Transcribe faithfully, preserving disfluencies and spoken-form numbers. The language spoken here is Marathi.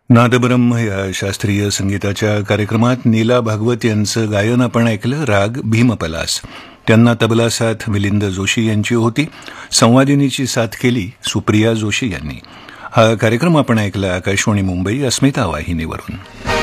नादब्रह्म या शास्त्रीय संगीताच्या कार्यक्रमात नीला भागवत यांचं गायन आपण ऐकलं. राग भीमपलास. त्यांना तबला साथ मिलिंद जोशी यांची होती. संवादिनीची साथ केली सुप्रिया जोशी यांनी. हा कार्यक्रम आपण ऐकला आकाशवाणी मुंबई अस्मिता वाहिनीवरून.